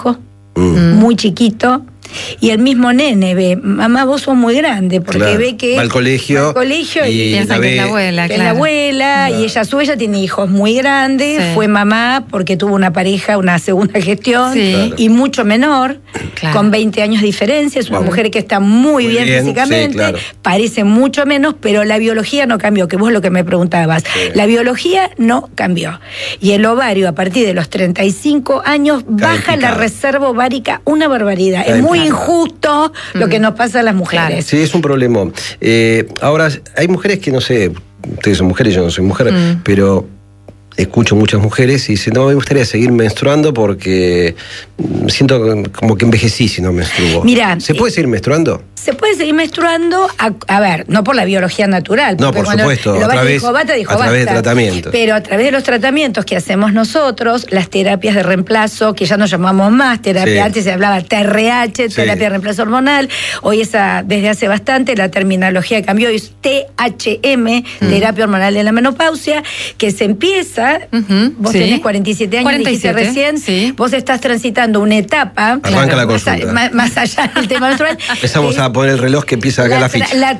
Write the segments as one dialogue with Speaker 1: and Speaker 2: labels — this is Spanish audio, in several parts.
Speaker 1: muy chiquito. Y el mismo nene ve, mamá, vos sos muy grande, porque ve que
Speaker 2: va al colegio
Speaker 1: y
Speaker 3: piensa que es la abuela,
Speaker 1: la abuela, y ella a su vez ya tiene hijos muy grandes, fue mamá porque tuvo una pareja, una segunda gestión, y mucho menor, con 20 años de diferencia, es una mujer que está muy bien físicamente, parece mucho menos, pero la biología no cambió, que vos lo que me preguntabas, la biología no cambió, y el ovario a partir de los 35 años baja la reserva ovárica una barbaridad, es muy injusto lo que nos pasa a las mujeres.
Speaker 2: Sí, es un problema. Ahora, hay mujeres que, no sé, ustedes son mujeres, yo no soy mujer, pero escucho muchas mujeres y dicen, no, me gustaría seguir menstruando porque siento como que envejecí si no menstruo.
Speaker 1: Mirá,
Speaker 2: ¿se puede seguir menstruando?
Speaker 1: Se puede seguir menstruando, a ver, no por la biología natural.
Speaker 2: No, por supuesto, a través de tratamientos.
Speaker 1: Pero a través de los tratamientos que hacemos nosotros, las terapias de reemplazo, que ya no llamamos más terapia, antes se hablaba TRH, terapia de reemplazo hormonal, hoy desde hace bastante la terminología cambió, es THM, terapia hormonal de la menopausia, que se empieza, vos tenés 47 años, 47, dijiste recién, vos estás transitando una etapa,
Speaker 2: arranca la consulta.
Speaker 1: Más allá del tema menstrual.
Speaker 2: Empezamos a poner el reloj que empieza acá la ficha.
Speaker 1: La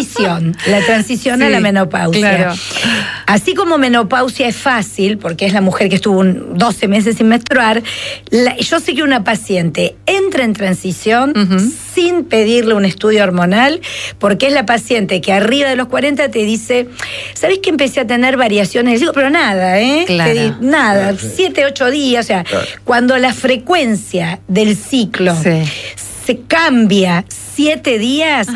Speaker 1: transición a la menopausia. Claro. Así como menopausia es fácil, porque es la mujer que estuvo 12 meses sin menstruar, yo sé que una paciente entra en transición sin pedirle un estudio hormonal, porque es la paciente que arriba de los 40 te dice, ¿sabés que empecé a tener variaciones? Digo, pero nada, nada, 7, 8 días, o sea, cuando la frecuencia del ciclo se cambia 7 días,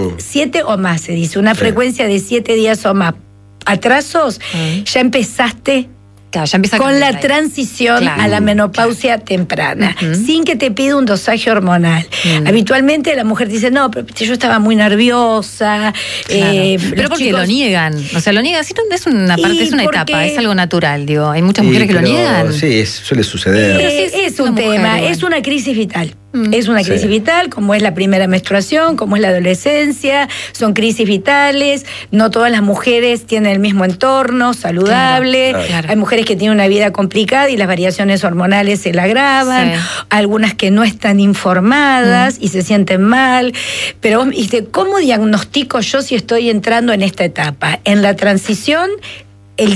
Speaker 1: 7 o más se dice, una frecuencia de 7 días o más, atrasos, ya empezaste con la transición a la menopausia temprana, sin que te pida un dosaje hormonal. Habitualmente la mujer dice, no, pero yo estaba muy nerviosa.
Speaker 3: Pero porque lo niegan, o sea, lo niegan, es una parte, es una etapa, es algo natural, digo, hay muchas mujeres que lo niegan.
Speaker 2: Sí, suele suceder.
Speaker 1: Es un tema, es una crisis vital. Es una crisis vital, como es la primera menstruación, como es la adolescencia, son crisis vitales, no todas las mujeres tienen el mismo entorno saludable, hay mujeres que tienen una vida complicada y las variaciones hormonales se la agravan, algunas que no están informadas y se sienten mal, pero vos me dijiste, ¿cómo diagnostico yo si estoy entrando en esta etapa? En la transición, el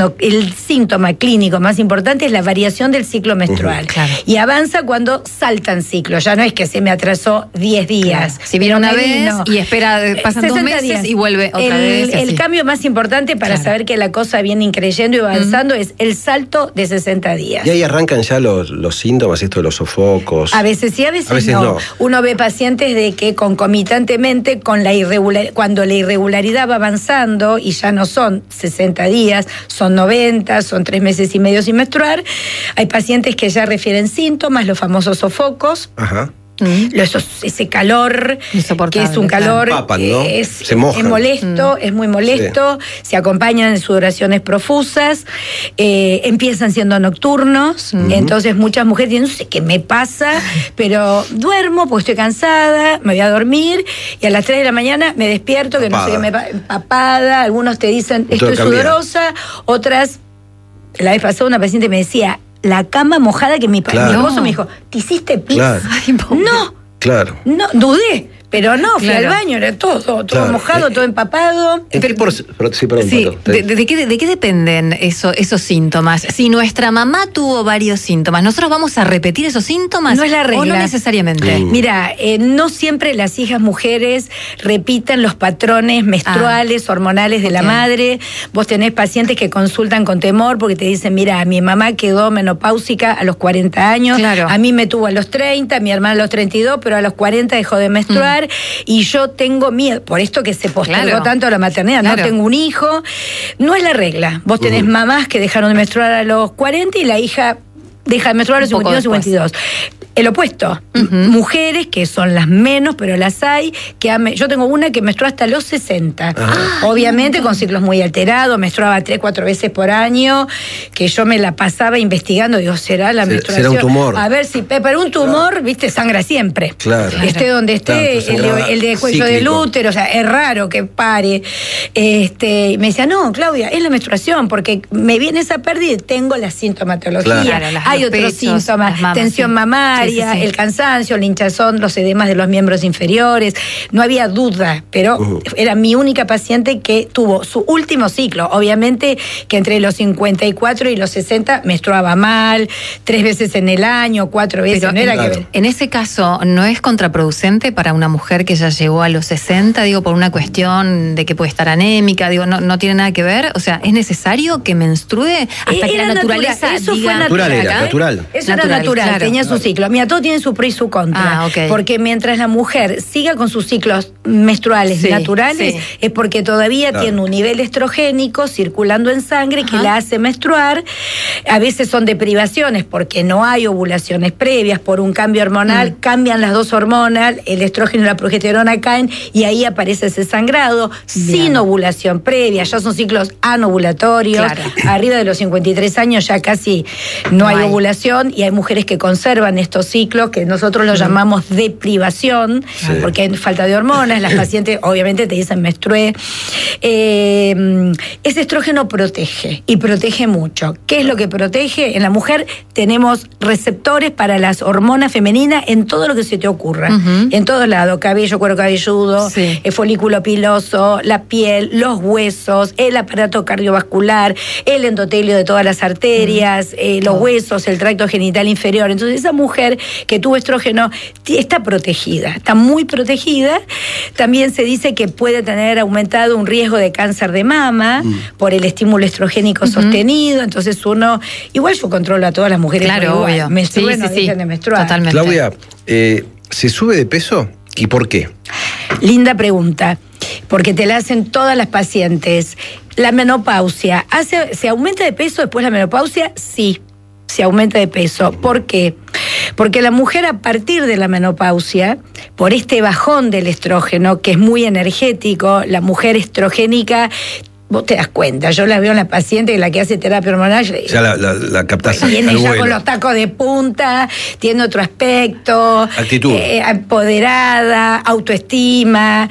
Speaker 1: síntoma clínico más importante es la variación del ciclo menstrual. Y avanza cuando saltan ciclos. Ya no es que se me atrasó 10 días.
Speaker 3: Si viene una vez y espera, pasan 2 meses días. Y vuelve otra vez.
Speaker 1: El cambio más importante para saber que la cosa viene increyendo y avanzando es el salto de 60 días.
Speaker 2: Y ahí arrancan ya los síntomas, esto de los sofocos.
Speaker 1: A veces sí, a veces no. Uno ve pacientes de que concomitantemente con cuando la irregularidad va avanzando y ya no son 60 días, son 90, son 3 meses y medio sin menstruar. Hay pacientes que ya refieren síntomas, los famosos sofocos. Ese calor, que es un calor que es molesto, es muy molesto, se acompañan de sudoraciones profusas, empiezan siendo nocturnos, entonces muchas mujeres dicen, no sé qué me pasa, pero duermo porque estoy cansada, me voy a dormir y a las 3 de la mañana me despierto, que no sé qué me pasa, empapada, algunos te dicen, estoy sudorosa, otras, la vez pasada una paciente me decía, la cama mojada, que mi esposo me dijo, ¿te hiciste pis? Ay, no, dudé, pero no, fui al baño, era todo mojado, todo empapado.
Speaker 3: ¿De qué dependen esos síntomas? Si nuestra mamá tuvo varios síntomas, ¿nosotros vamos a repetir esos síntomas?
Speaker 1: No es la regla.
Speaker 3: ¿O no necesariamente?
Speaker 1: Mira, no siempre las hijas mujeres repiten los patrones menstruales, hormonales de la madre. Vos tenés pacientes que consultan con temor porque te dicen, mira, mi mamá quedó menopáusica a los 40 años, a mí me tuvo a los 30, mi hermana a los 32, pero a los 40 dejó de menstruar. Y yo tengo miedo, por esto que se postergó tanto la maternidad, no tengo un hijo, no es la regla. Vos tenés mamás que dejaron de menstruar a los 40 y la hija deja de menstruar a los 51, 52. el opuesto. Mujeres que son las menos, pero las hay, yo tengo una que menstruó hasta los 60. Obviamente con ciclos muy alterados, menstruaba 3-4 veces por año, que yo me la pasaba investigando, digo, ¿será la menstruación?
Speaker 2: ¿Será un tumor?
Speaker 1: A ver si, pero un tumor, viste, sangra siempre.
Speaker 2: Claro.
Speaker 1: Esté donde esté, el de cuello del útero, o sea, es raro que pare. Y me decía, no, Claudia, es la menstruación, porque me viene esa pérdida y tengo la sintomatología.
Speaker 3: Claro,
Speaker 1: hay otros síntomas, tensión mamaria, el cansancio, la hinchazón, los edemas de los miembros inferiores. No había duda, pero era mi única paciente que tuvo su último ciclo. Obviamente que entre los 54 y los 60 menstruaba mal, 3 veces en el año, 4 veces.
Speaker 3: Pero
Speaker 1: no era que...
Speaker 3: En ese caso, ¿no es contraproducente para una mujer que ya llegó a los 60, digo, por una cuestión de que puede estar anémica, digo, no tiene nada que ver? O sea, ¿es necesario que menstrue hasta que la naturaleza
Speaker 1: eso
Speaker 3: diga...
Speaker 1: Fue
Speaker 2: natural.
Speaker 1: Eso era natural,
Speaker 3: claro.
Speaker 1: Tenía su ciclo. Mira, todo tiene su pro y su contra. Porque mientras la mujer siga con sus ciclos menstruales naturales, es porque todavía tiene un nivel estrogénico circulando en sangre que la hace menstruar. A veces son deprivaciones porque no hay ovulaciones previas, por un cambio hormonal, cambian las dos hormonas, el estrógeno y la progesterona caen y ahí aparece ese sangrado sin ovulación previa, ya son ciclos anovulatorios, arriba de los 53 años ya casi no hay ovulación y hay mujeres que conservan estos ciclos que nosotros los llamamos deprivación, porque hay falta de hormonas, las pacientes obviamente te dicen menstrué. Ese estrógeno protege y protege mucho. ¿Qué es lo que protege? En la mujer tenemos receptores para las hormonas femeninas en todo lo que se te ocurra, en todos lados, cabello, cuero cabelludo, el folículo piloso, la piel, los huesos, el aparato cardiovascular, el endotelio de todas las arterias, los huesos, el tracto genital inferior. Entonces esa mujer que tuvo estrógeno está protegida, está muy protegida. También se dice que puede tener aumentado un riesgo de cáncer de mama por el estímulo estrogénico sostenido. Entonces uno, igual yo controlo a todas las mujeres,
Speaker 3: claro, obvio.
Speaker 1: Menstruen, no dejen de menstruar.
Speaker 3: Totalmente.
Speaker 2: Claudia, ¿se sube de peso y por qué?
Speaker 1: Linda pregunta, porque te la hacen todas las pacientes. La menopausia, ¿se aumenta de peso después de la menopausia? Sí, se aumenta de peso. ¿Por qué? Porque la mujer a partir de la menopausia, por este bajón del estrógeno, que es muy energético, la mujer estrogénica, vos te das cuenta, yo la veo en la paciente, la que hace terapia hormonal.
Speaker 2: Ya la captás.
Speaker 1: Viene ya con los tacos de punta, tiene otro aspecto.
Speaker 2: Actitud.
Speaker 1: Empoderada, autoestima.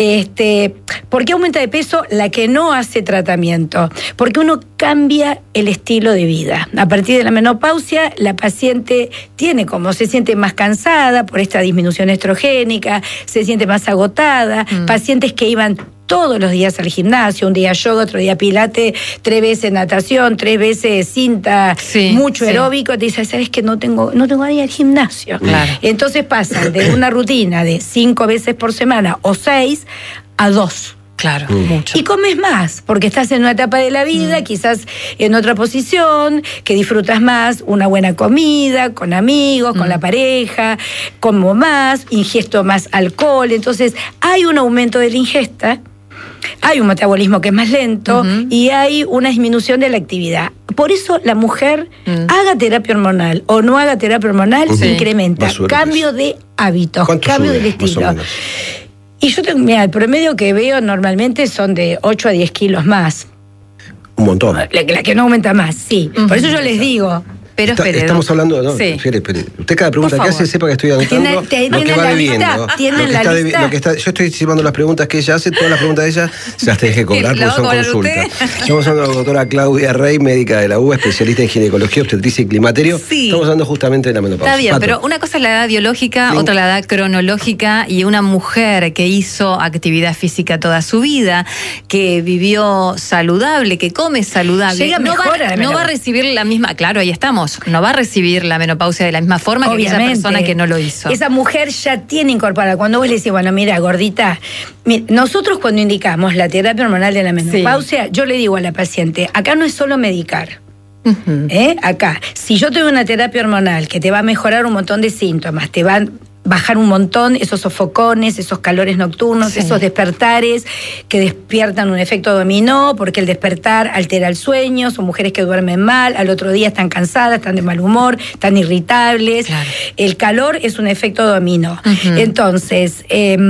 Speaker 1: ¿Por qué aumenta de peso la que no hace tratamiento? Porque uno cambia el estilo de vida. A partir de la menopausia, la paciente se siente más cansada por esta disminución estrogénica, se siente más agotada. Pacientes que iban todos los días al gimnasio, un día yoga, otro día pilates, 3 veces natación, 3 veces cinta, mucho aeróbico, te dice, ¿sabes que no tengo ganas de ir al gimnasio? Claro. Entonces pasan de una rutina de 5 veces por semana o 6 a 2.
Speaker 3: Claro, mucho.
Speaker 1: Y comes más, porque estás en una etapa de la vida, quizás en otra posición, que disfrutas más una buena comida, con amigos, con la pareja, como más, ingesto más alcohol. Entonces, hay un aumento de la ingesta, hay un metabolismo que es más lento y hay una disminución de la actividad. Por eso la mujer, haga terapia hormonal o no haga terapia hormonal, se incrementa. Cambio de hábitos, cambio del estilo. Y yo tengo, mira, el promedio que veo normalmente son de 8 a 10 kilos más.
Speaker 2: Un montón.
Speaker 1: La que no aumenta más, sí. Por eso yo les digo.
Speaker 3: Pero
Speaker 2: estamos hablando, ¿no? Espere. Usted cada pregunta que hace, sepa que estoy anotando lo que va bebiendo.
Speaker 1: ¿Tienen la lista?
Speaker 2: Yo estoy llevando las preguntas que ella hace, todas las preguntas de ella se las tenés que cobrar porque son consultas. Estamos hablando con la doctora Claudia Rey, médica de la UBA, especialista en ginecología, obstetricia y climaterio. Estamos hablando justamente de la menopausia.
Speaker 3: Está bien, pero una cosa es la edad biológica, otra la edad cronológica, y una mujer que hizo actividad física toda su vida, que vivió saludable, que come saludable, no va a recibir la misma, claro, ahí estamos, no va a recibir la menopausia de la misma forma que aquella persona que no lo hizo.
Speaker 1: Esa mujer ya tiene incorporada. Cuando vos le decís, bueno, mira, gordita, nosotros cuando indicamos la terapia hormonal de la menopausia, yo le digo a la paciente, acá no es solo medicar. Acá, si yo te doy una terapia hormonal que te va a mejorar un montón de síntomas, te va bajar un montón esos sofocones, esos calores nocturnos, esos despertares que despiertan un efecto dominó, porque el despertar altera el sueño, son mujeres que duermen mal, al otro día están cansadas, están de mal humor, están irritables. Claro. El calor es un efecto dominó. Entonces,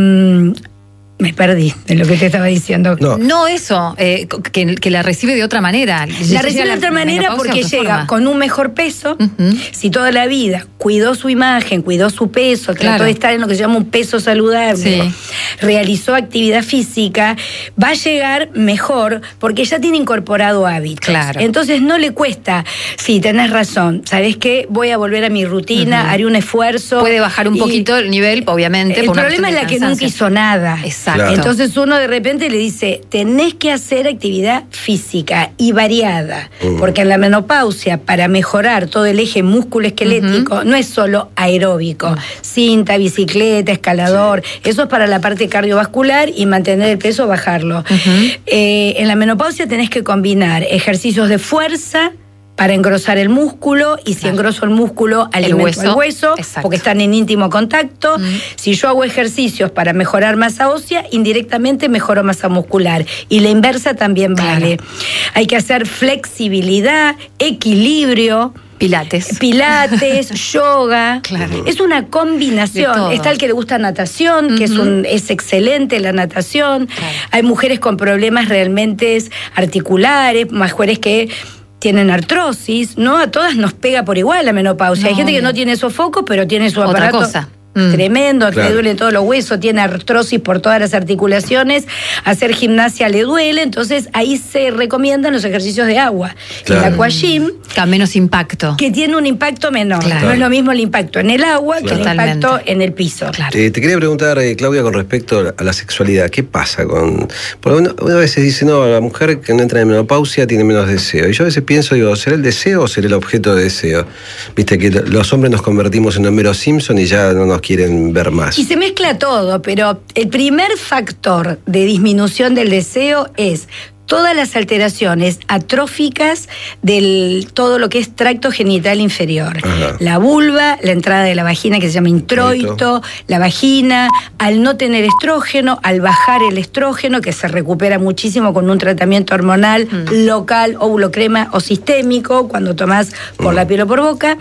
Speaker 1: me perdí de lo que te estaba diciendo.
Speaker 3: No eso, que la recibe de otra manera.
Speaker 1: La recibe de otra manera porque llega con un mejor peso. Si toda la vida cuidó su imagen, cuidó su peso, trató de estar en lo que se llama un peso saludable, realizó actividad física, va a llegar mejor porque ya tiene incorporado hábitos. Claro. Entonces no le cuesta, sí, tenés razón, ¿sabés qué? Voy a volver a mi rutina, haré un esfuerzo.
Speaker 3: Puede bajar un poquito el nivel, obviamente.
Speaker 1: El problema es la que nunca hizo nada.
Speaker 3: Exacto.
Speaker 2: Claro.
Speaker 1: Entonces uno de repente le dice, tenés que hacer actividad física y variada, porque en la menopausia, para mejorar todo el eje músculo-esquelético, no es solo aeróbico, cinta, bicicleta, escalador, eso es para la parte cardiovascular y mantener el peso, bajarlo. En la menopausia tenés que combinar ejercicios de fuerza para engrosar el músculo, y si engroso el músculo, alimento el hueso, porque están en íntimo contacto. Si yo hago ejercicios para mejorar masa ósea, indirectamente mejoro masa muscular. Y la inversa también vale. Hay que hacer flexibilidad, equilibrio.
Speaker 3: Pilates,
Speaker 1: yoga. Es una combinación. Está el que le gusta natación, que es excelente la natación. Hay mujeres con problemas realmente articulares, mujeres que tienen artrosis, ¿no? A todas nos pega por igual la menopausia. Hay gente que no tiene sofoco, pero tiene su aparato. Otra cosa. Tremendo, le duelen todos los huesos, tiene artrosis por todas las articulaciones, hacer gimnasia le duele, entonces ahí se recomiendan los ejercicios de agua. El aquagym,
Speaker 3: con menos impacto.
Speaker 1: Que tiene un impacto menor. No es lo mismo el impacto en el agua que el impacto en el piso.
Speaker 2: Te quería preguntar, Claudia, con respecto a la sexualidad, ¿qué pasa con...? Porque una vez se dice, no, la mujer que no entra en menopausia tiene menos deseo. Y yo a veces pienso, digo, ¿será el deseo o será el objeto de deseo? Viste que los hombres nos convertimos en Homero Simpson y ya no nos quieren ver más.
Speaker 1: Y se mezcla todo, pero el primer factor de disminución del deseo es todas las alteraciones atróficas del todo lo que es tracto genital inferior. La vulva, la entrada de la vagina que se llama introito, la vagina, al no tener estrógeno, al bajar el estrógeno, que se recupera muchísimo con un tratamiento hormonal local, óvulo crema o sistémico, cuando tomás por la piel o por boca.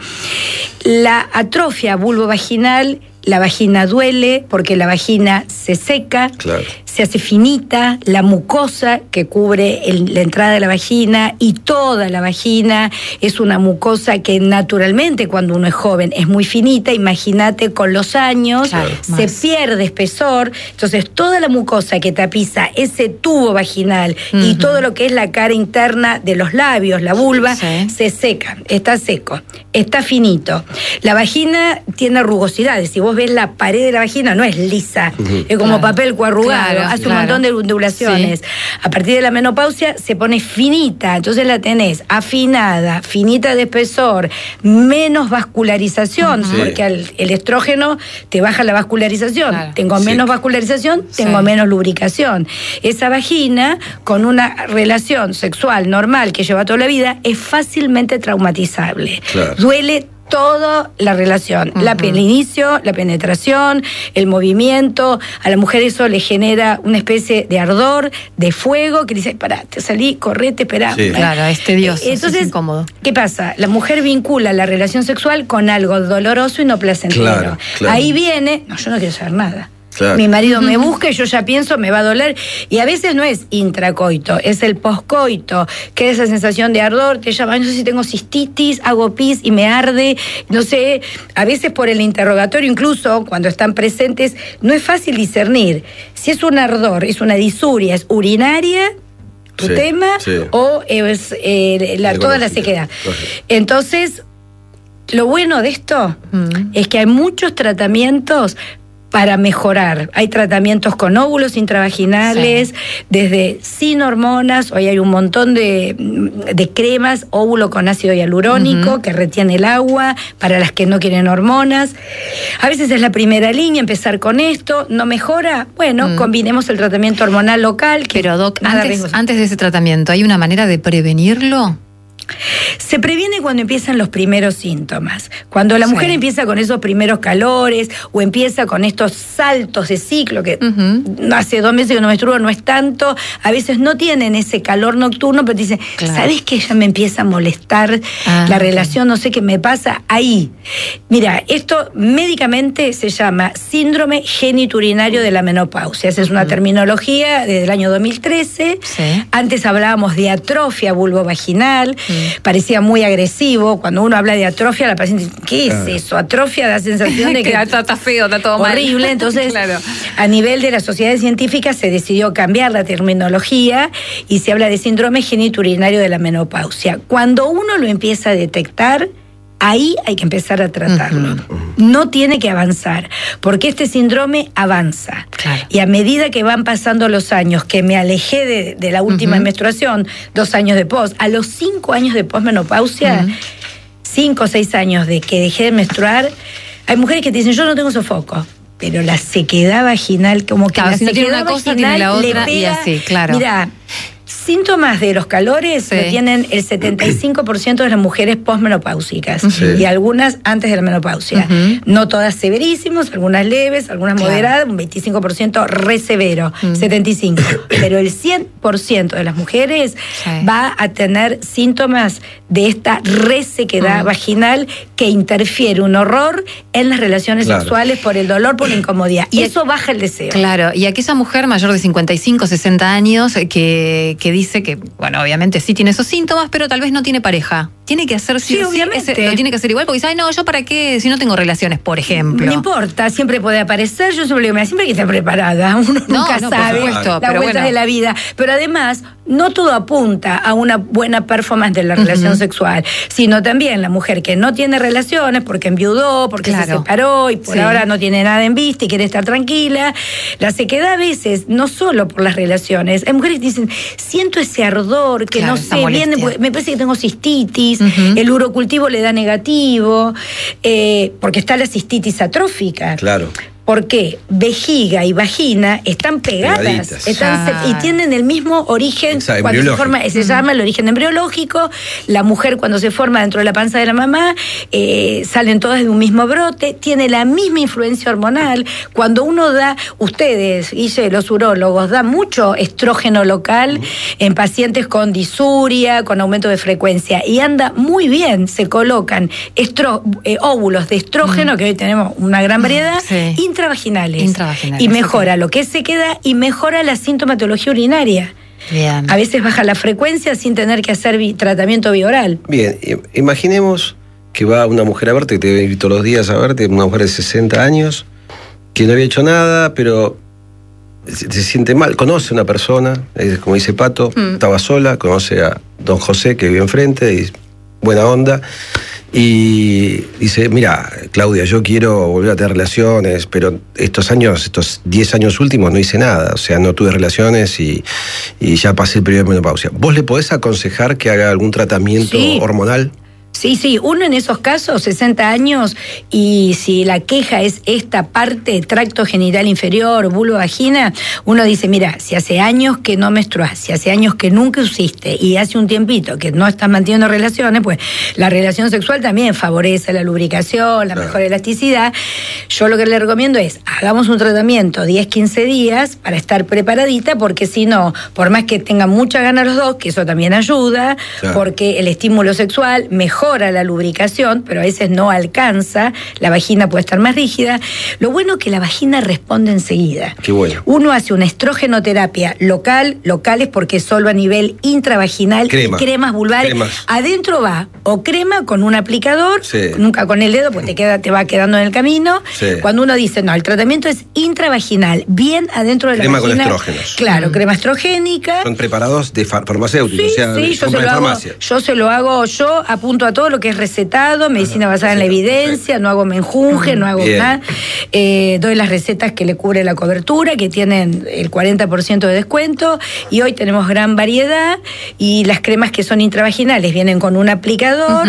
Speaker 1: La atrofia vulvovaginal, la vagina duele porque la vagina se seca, se hace finita, la mucosa que cubre la entrada de la vagina y toda la vagina es una mucosa que naturalmente cuando uno es joven es muy finita, imagínate con los años, se pierde espesor, entonces toda la mucosa que tapiza ese tubo vaginal y todo lo que es la cara interna de los labios, la vulva, se seca, está seco, está finito. La vagina tiene rugosidades, si vos ves la pared de la vagina no es lisa, es como papel coarrugado, hace un montón de ondulaciones. A partir de la menopausia se pone finita, entonces la tenés afinada, finita de espesor, menos vascularización, porque el estrógeno te baja la vascularización. Tengo menos vascularización, tengo menos lubricación. Esa vagina, con una relación sexual normal que lleva toda la vida, es fácilmente traumatizable. Duele toda la relación, el inicio, la penetración, el movimiento. A la mujer eso le genera una especie de ardor, de fuego, que dice, pará, te salí, correte, esperá.
Speaker 3: Claro, es tedioso,
Speaker 1: entonces,
Speaker 3: es incómodo.
Speaker 1: ¿Qué pasa? La mujer vincula la relación sexual con algo doloroso y no placentero. Ahí viene, no, yo no quiero saber nada. Mi marido me busca y yo ya pienso, me va a doler. Y a veces no es intracoito, es el poscoito, que es esa sensación de ardor, te llama, no sé si tengo cistitis, hago pis y me arde, no sé, a veces por el interrogatorio, incluso cuando están presentes, no es fácil discernir si es un ardor, es una disuria, es urinaria, tu tema, o es toda la sequedad. Entonces, lo bueno de esto es que hay muchos tratamientos para mejorar. Hay tratamientos con óvulos intravaginales, desde sin hormonas, hoy hay un montón de cremas, óvulo con ácido hialurónico, que retiene el agua, para las que no quieren hormonas. A veces es la primera línea, empezar con esto, no mejora, bueno, combinemos el tratamiento hormonal local.
Speaker 3: Pero Doc, antes de ese tratamiento, ¿hay una manera de prevenirlo?
Speaker 1: Se previene cuando empiezan los primeros síntomas. Cuando la mujer empieza con esos primeros calores o empieza con estos saltos de ciclo, que hace 2 meses que no menstruo, no es tanto, a veces no tienen ese calor nocturno, pero te dicen, ¿sabes que ya me empieza a molestar la relación? No sé qué me pasa ahí. Mira, esto médicamente se llama síndrome geniturinario de la menopausia. Esa es una terminología desde el año 2013. Antes hablábamos de atrofia vulvovaginal. Parecía muy agresivo. Cuando uno habla de atrofia, la paciente dice, ¿qué es eso? Atrofia da sensación de que
Speaker 3: está feo, está todo
Speaker 1: horrible.
Speaker 3: mal.
Speaker 1: Entonces, a nivel de las sociedades científicas se decidió cambiar la terminología y se habla de síndrome geniturinario de la menopausia. Cuando uno lo empieza a detectar, ahí hay que empezar a tratarlo. No tiene que avanzar, porque este síndrome avanza. Y a medida que van pasando los años, que me alejé de la última menstruación, 2 años de pos, a los 5 años de posmenopausia, 5 o 6 años de que dejé de menstruar, hay mujeres que te dicen, yo no tengo sofoco. Pero la sequedad vaginal, como que la
Speaker 3: si no tiene
Speaker 1: sequedad
Speaker 3: una cosa,
Speaker 1: vaginal
Speaker 3: tiene la otra,
Speaker 1: le pega,
Speaker 3: y así, claro.
Speaker 1: Mira, síntomas de los calores lo tienen el 75% de las mujeres posmenopáusicas y algunas antes de la menopausia. No todas severísimos, algunas leves, algunas moderadas, un 25% re severo, 75%. Pero el 100% de las mujeres va a tener síntomas de esta resequedad vaginal que interfiere un horror en las relaciones sexuales por el dolor, por la incomodidad. Y eso baja el deseo.
Speaker 3: Claro, y aquella mujer mayor de 55, 60 años que dice que, bueno, obviamente sí tiene esos síntomas, pero tal vez no tiene pareja. Tiene que hacer obviamente. Lo tiene que hacer igual, porque dice, ay, no, yo para qué, si no tengo relaciones, por ejemplo.
Speaker 1: No importa, siempre puede aparecer. Yo siempre digo, mira, siempre hay que estar preparada. Uno nunca sabe las vueltas de la vida. Pero además, no todo apunta a una buena performance de la relación sexual, sino también la mujer que no tiene relaciones porque enviudó, porque se separó y por ahora no tiene nada en vista y quiere estar tranquila. La sequedad a veces, no solo por las relaciones. Hay mujeres que dicen, siento ese ardor que no sé, viene, me parece que tengo cistitis, el urocultivo le da negativo, porque está la cistitis atrófica.
Speaker 2: Claro.
Speaker 1: Porque vejiga y vagina están pegadas y tienen el mismo origen. Cuando se forma, se llama el origen embriológico. La mujer cuando se forma dentro de la panza de la mamá, salen todas de un mismo brote, tiene la misma influencia hormonal. Cuando uno da, ustedes, Guille, los urólogos, dan mucho estrógeno local en pacientes con disuria, con aumento de frecuencia, y anda muy bien, se colocan óvulos de estrógeno, que hoy tenemos una gran variedad, intravaginales. Y mejora lo que se queda y mejora la sintomatología urinaria. A veces baja la frecuencia sin tener que hacer tratamiento bioral.
Speaker 2: Bien, imaginemos que va una mujer a verte, que te ve todos los días a verte, una mujer de 60 años, que no había hecho nada, pero se siente mal, conoce a una persona, como dice Pato, estaba sola, conoce a don José que vive enfrente, y buena onda, y dice, mira, Claudia, yo quiero volver a tener relaciones, pero estos 10 años últimos no hice nada, o sea, no tuve relaciones y ya pasé el periodo de menopausia. ¿Vos le podés aconsejar que haga algún tratamiento hormonal?
Speaker 1: Sí, uno en esos casos, 60 años, y si la queja es esta parte, tracto genital inferior, vulva, vagina, uno dice, mira, si hace años que no menstruás, si hace años que nunca usiste, y hace un tiempito que no estás manteniendo relaciones, pues la relación sexual también favorece la lubricación, la mejor elasticidad. Yo lo que le recomiendo es, hagamos un tratamiento 10-15 días para estar preparadita, porque si no, por más que tengan muchas ganas los dos, que eso también ayuda, porque el estímulo sexual mejora la lubricación, pero a veces no alcanza, la vagina puede estar más rígida. Lo bueno es que la vagina responde enseguida.
Speaker 2: Qué bueno.
Speaker 1: Uno hace una estrogenoterapia locales porque es solo a nivel intravaginal, y cremas vulvares. Adentro va o crema con un aplicador, nunca con el dedo, porque te va quedando en el camino. Cuando uno dice, no, el tratamiento es intravaginal, bien adentro de la vagina.
Speaker 2: Crema con estrógenos.
Speaker 1: Claro, crema estrogénica.
Speaker 2: Son preparados de farmacéuticos, o sea,
Speaker 1: yo se lo hago, a punto a todo lo que es recetado, medicina basada en la evidencia, no hago menjunje, no hago nada. Doy las recetas que le cubre la cobertura, que tienen el 40% de descuento, y hoy tenemos gran variedad, y las cremas que son intravaginales vienen con un aplicador,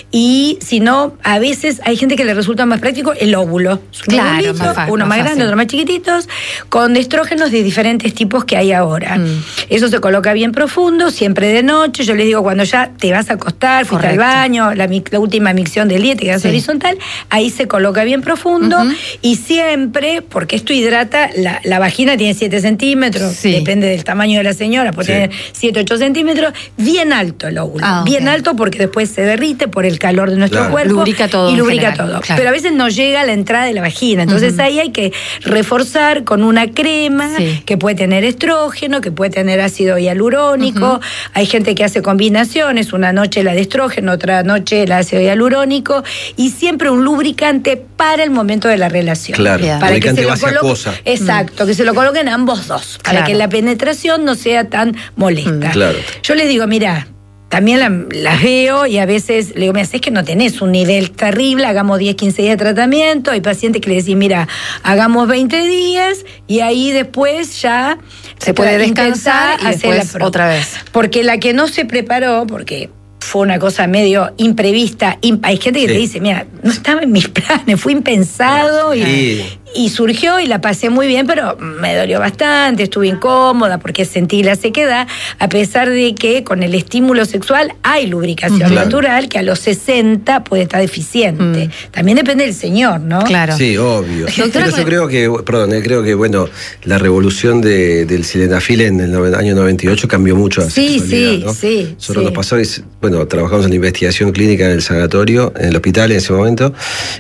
Speaker 1: y si no, a veces hay gente que le resulta más práctico el óvulo.
Speaker 3: Claro,
Speaker 1: uno más grande, otro más chiquititos, con estrógenos de diferentes tipos que hay ahora. Eso se coloca bien profundo, siempre de noche. Yo les digo, cuando ya te vas a acostar, fuiste al baño, la última micción del día, te quedas horizontal, ahí se coloca bien profundo, y siempre, porque esto hidrata, la vagina tiene 7 centímetros, depende del tamaño de la señora, puede tener 7, 8 centímetros, bien alto el óvulo, bien alto, porque después se derrite por el calor de nuestro cuerpo.
Speaker 3: Lubrica todo.
Speaker 1: Y lubrica todo. Claro. Pero a veces no llega a la entrada de la vagina, entonces ahí hay que reforzar con una crema que puede tener estrógeno, que puede tener ácido hialurónico. Hay gente que hace combinaciones, una noche la de estrógeno, otra noche la de ácido hialurónico, y siempre un lubricante para el momento de la relación.
Speaker 2: Claro,
Speaker 1: para que se lo coloque,
Speaker 2: exacto,
Speaker 1: que se lo coloquen ambos dos, para que la penetración no sea tan molesta.
Speaker 2: Claro.
Speaker 1: Yo les digo, mira, también las veo y a veces le digo, mira, es que no tenés un nivel terrible, hagamos 10, 15 días de tratamiento. Hay pacientes que le decís, mira, hagamos 20 días y ahí después ya
Speaker 3: se puede descansar y después otra vez.
Speaker 1: Porque la que no se preparó, porque fue una cosa medio imprevista, hay gente que te dice, mira, no estaba en mis planes, fue impensado y surgió y la pasé muy bien, pero me dolió bastante, estuve incómoda porque sentí la sequedad, a pesar de que con el estímulo sexual hay lubricación natural, que a los 60 puede estar deficiente. También depende del señor, ¿no?
Speaker 3: Claro.
Speaker 2: Sí, obvio. Pero yo creo que, bueno, la revolución del sildenafil en el año 98 cambió mucho la sexualidad, ¿no? Nosotros nos pasó, bueno, trabajamos en la investigación clínica en el sanatorio, en el hospital en ese momento,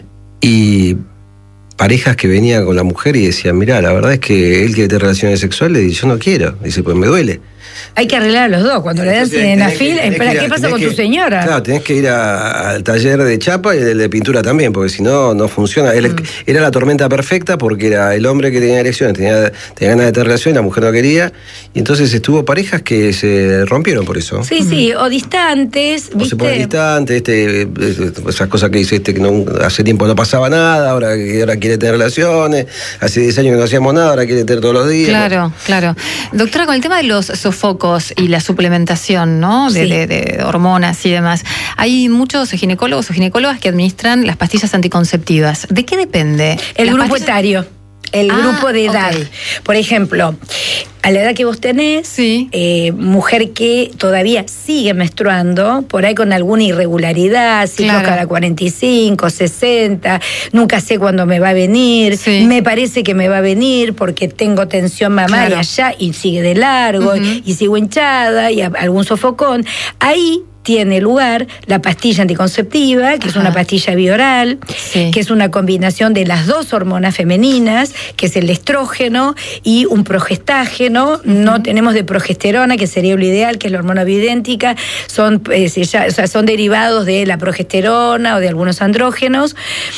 Speaker 2: y parejas que venían con la mujer y decían, mirá, la verdad es que él quiere tener relaciones sexuales y yo no quiero. Dice, pues me duele.
Speaker 1: Hay que arreglar a los dos. Cuando le dan sildenafil, espera, ¿qué pasa con tu señora?
Speaker 2: Claro, tenés que ir al taller de chapa y el de pintura también, porque si no, no funciona. Era la tormenta perfecta porque era el hombre que tenía erecciones, tenía ganas de tener relación, la mujer no quería, y entonces estuvo parejas que se rompieron por eso.
Speaker 1: Sí, o distantes, ¿viste?
Speaker 2: O se ponen distantes, esas cosas que dice que no, hace tiempo no pasaba nada, ahora quiere tener relaciones, hace 10 años que no hacíamos nada, ahora quiere tener todos los días.
Speaker 3: Claro. Doctora, con el tema de los sofocos y la suplementación, ¿no? De hormonas y demás, hay muchos ginecólogos o ginecólogas que administran las pastillas anticonceptivas. ¿De qué depende?
Speaker 1: El grupo etario. El grupo de edad. Por ejemplo, a la edad que vos tenés, mujer que todavía sigue menstruando, por ahí con alguna irregularidad, ciclos cada 45, 60, nunca sé cuándo me va a venir, me parece que me va a venir porque tengo tensión mamaria ya y sigue de largo, y sigo hinchada y algún sofocón. Ahí tiene lugar la pastilla anticonceptiva, que es una pastilla bioral, que es una combinación de las dos hormonas femeninas, que es el estrógeno y un progestágeno. No tenemos de progesterona, que sería lo ideal, que es la hormona bioidéntica, son derivados de la progesterona o de algunos andrógenos.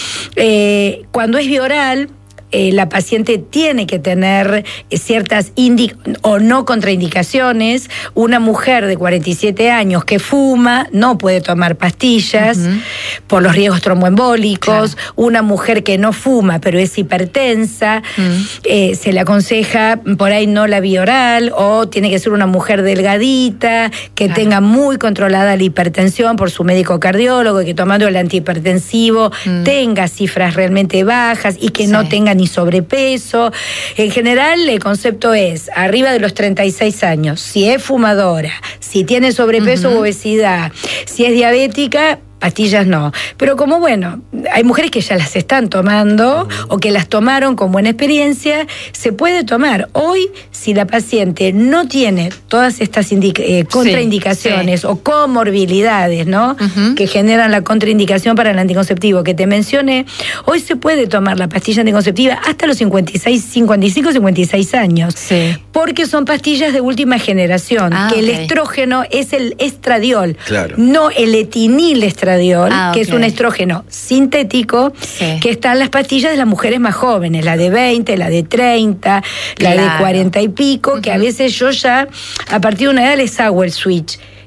Speaker 1: Cuando es bioral, la paciente tiene que tener ciertas o no contraindicaciones. Una mujer de 47 años que fuma no puede tomar pastillas por los riesgos tromboembólicos. Una mujer que no fuma pero es hipertensa, se le aconseja por ahí no la vía oral, o tiene que ser una mujer delgadita, que tenga muy controlada la hipertensión por su médico cardiólogo, y que tomando el antihipertensivo tenga cifras realmente bajas y que no tenga ni sobrepeso. En general, el concepto es, arriba de los 36 años, si es fumadora, si tiene sobrepeso u obesidad, si es diabética, pastillas no. Pero como hay mujeres que ya las están tomando o que las tomaron con buena experiencia, se puede tomar. Hoy, si la paciente no tiene todas estas contraindicaciones o comorbilidades, ¿no? Que generan la contraindicación para el anticonceptivo que te mencioné, hoy se puede tomar la pastilla anticonceptiva hasta los 55, 56 años. Porque son pastillas de última generación, que el estrógeno es el estradiol, no el etinilestradiol, que es un estrógeno sintético, que está en las pastillas de las mujeres más jóvenes, la de 20, la de 30, la de 40 y pico, que a veces yo ya, a partir de una edad les hago el switch.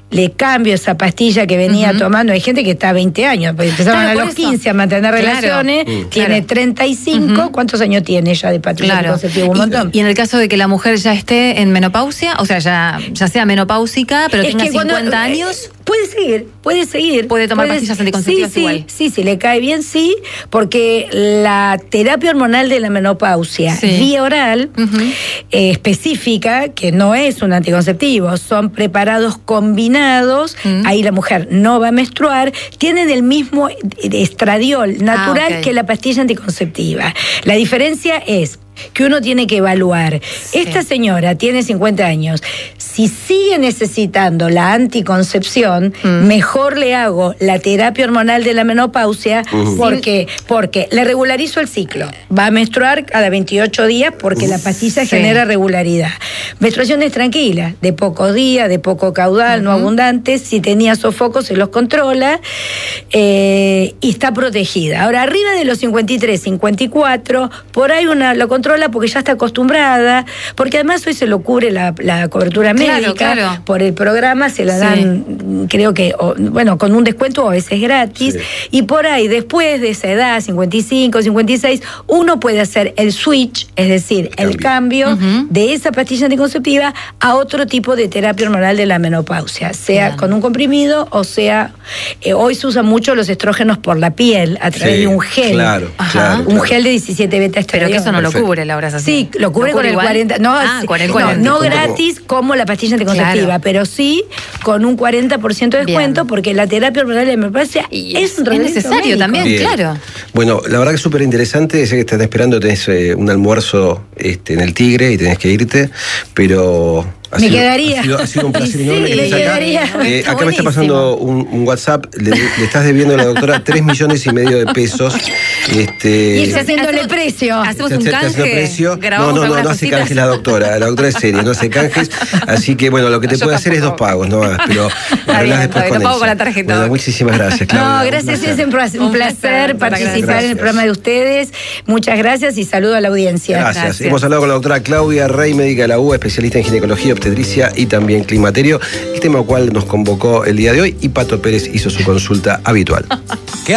Speaker 1: le cambio esa pastilla que venía tomando. Hay gente que está a 20 años, porque empezaron a los 15 a mantener relaciones, tiene 35, ¿cuántos años tiene ella de pastilla anticonceptiva? Un montón.
Speaker 3: Y en el caso de que la mujer ya esté en menopausia, o sea, ya sea menopáusica, pero tenga 50 años...
Speaker 1: Puede seguir.
Speaker 3: Puede tomar pastillas anticonceptivas igual.
Speaker 1: Sí, si le cae bien, sí, porque la terapia hormonal de la menopausia vía oral específica, que no es un anticonceptivo, son preparados combinados, ahí la mujer no va a menstruar, tienen el mismo estradiol natural que la pastilla anticonceptiva. La diferencia es que uno tiene que evaluar. Esta señora tiene 50 años. Si sigue necesitando la anticoncepción, mejor le hago la terapia hormonal de la menopausia porque le regularizo el ciclo. Va a menstruar cada 28 días porque la pastilla genera regularidad. Menstruaciones tranquilas, de pocos días, de poco caudal, no abundantes. Si tenía sofocos, se los controla y está protegida. Ahora, arriba de los 53, 54, por ahí lo controla porque ya está acostumbrada, porque además hoy se lo cubre la cobertura médica, por el programa se la dan, creo que, con un descuento o a veces gratis, y por ahí después de esa edad, 55, 56, uno puede hacer el switch, es decir, el cambio de esa pastilla anticonceptiva a otro tipo de terapia hormonal de la menopausia, sea con un comprimido o sea, hoy se usan mucho los estrógenos por la piel a través de un gel, un gel de 17 beta estradiol.
Speaker 3: Pero que eso no lo cubre, Laura.
Speaker 1: Sí, lo cubre con el 40. No gratis como la pastilla anticonceptiva, pero sí con un 40% de descuento, porque la terapia hormonal de la menopausia es un tratamiento
Speaker 3: necesario
Speaker 1: médico.
Speaker 3: también, claro.
Speaker 2: Bueno, la verdad que es súper interesante. Sé que estás esperando, tenés un almuerzo en el Tigre y tenés que irte, pero...
Speaker 1: quedaría.
Speaker 2: Ha sido un placer enorme que estés acá. Acá me está pasando un WhatsApp. Le estás debiendo a la doctora 3,5 millones de pesos.
Speaker 1: Y está haciéndole precio.
Speaker 3: Hacemos un canje.
Speaker 2: No hace canjes la doctora. La doctora es seria, no hace canjes. Así que, bueno, lo que te puede hacer es 2 pagos, no más. Pero arreglás después con
Speaker 3: pago con la tarjeta.
Speaker 2: Bueno, muchísimas gracias, Claudia.
Speaker 1: No, gracias. Es un placer participar en el programa de ustedes. Muchas gracias y saludo a la audiencia.
Speaker 2: Gracias. Hemos hablado con la doctora Claudia Rey, médica de la UBA, especialista en ginecología, obstetricia y también climaterio, el tema al cual nos convocó el día de hoy, y Pato Pérez hizo su consulta habitual.